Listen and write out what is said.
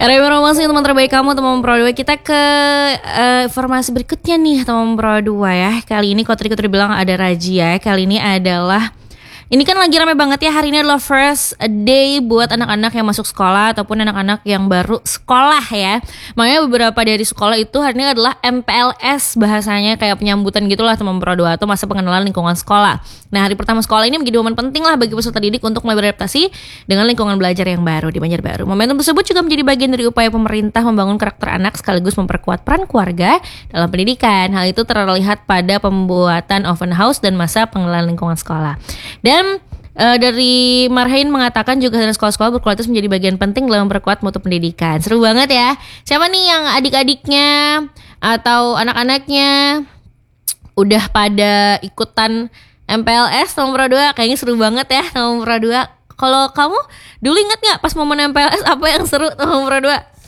Era informasi teman terbaik kamu teman Pro 2. Kita ke informasi berikutnya nih teman Pro 2 ya. Kali ini kalau tadi kita bilang ada razia. Kali ini adalah ini kan lagi rame banget ya, hari ini adalah first day buat anak-anak yang masuk sekolah ataupun anak-anak yang baru sekolah ya. Makanya beberapa dari sekolah itu hari ini adalah MPLS, bahasanya kayak penyambutan gitulah teman Pro 2 atau masa pengenalan lingkungan sekolah. Nah, hari pertama sekolah ini menjadi momen penting lah bagi peserta didik untuk mulai beradaptasi dengan lingkungan belajar yang baru di Banjarbaru. Momentum tersebut juga menjadi bagian dari upaya pemerintah membangun karakter anak sekaligus memperkuat peran keluarga dalam pendidikan. Hal itu terlihat pada pembuatan open house dan masa pengenalan lingkungan sekolah. Dan dari Marhain mengatakan juga sekolah-sekolah berkualitas menjadi bagian penting dalam memperkuat mutu pendidikan. Seru banget ya. Siapa nih yang adik-adiknya atau anak-anaknya udah pada ikutan MPLS nomor 2? Kayaknya seru banget ya nomor 2. Kalau kamu dulu ingat gak pas momen MPLS apa yang seru nomor 2?